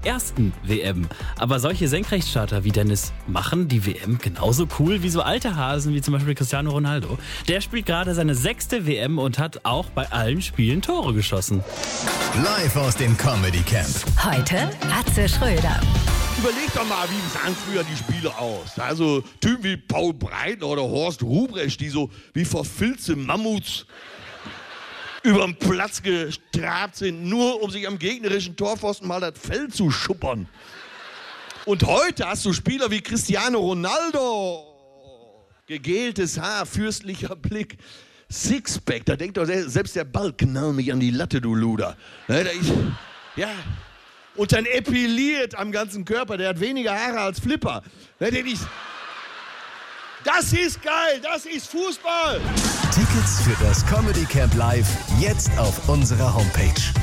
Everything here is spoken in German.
ersten WM. Aber solche Senkrechtstarter wie Dennis machen die WM genauso cool wie so alte Hasen wie zum Beispiel Cristiano Ronaldo. Der spielt gerade seine 6. WM und hat auch bei allen Spielen Tore geschossen. Live aus dem Comedy Camp. Heute Atze Schröder. Überleg doch mal, wie sahen früher die Spiele aus. Also Typen wie Paul Breitner oder Horst Ruprecht, die so wie verfilzte Mammuts über den Platz gestrabt sind, nur um sich am gegnerischen Torpfosten mal das Fell zu schuppern. Und heute hast du Spieler wie Cristiano Ronaldo. Gegeltes Haar, fürstlicher Blick, Sixpack, da denkt doch selbst der Ball, knall mich an die Latte, du Luder. Ja. Und dann epiliert am ganzen Körper, der hat weniger Haare als Flipper. Das ist geil, das ist Fußball. Tickets für das Comedy Camp Live jetzt auf unserer Homepage.